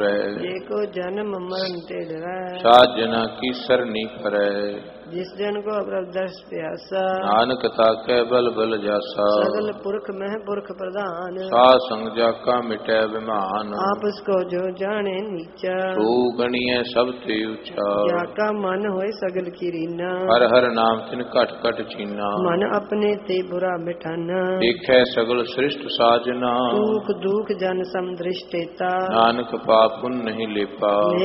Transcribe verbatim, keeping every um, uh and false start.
जेको जन्म मरण ते डरै, साजना की सरनी परै। जिस जन को प्रभु दर्श प्यासा, नानक ताकै बल बल जासा। सगल पुरख मह पुरख प्रधान, साध संग जाका मिटै विमान। आपस को जो जाने नीचा, तू गणिय सब ते ऊंचा। जाका मन होए सगल की रीना, हर हर नाम तिन कट कट चीना। मन अपने ते बुरा मिठाना, देखै सगल सृष्ट साजना। दुख दुख जन समदृष्टेता, नानक पाप पुन नहीं लेपा।